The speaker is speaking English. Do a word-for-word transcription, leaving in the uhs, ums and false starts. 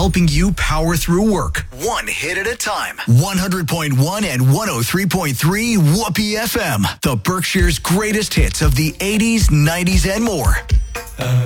helping you power through work. One hit at a time. one hundred point one and one oh three point three Whoopee F M. The Berkshire's greatest hits of the eighties, nineties, and more.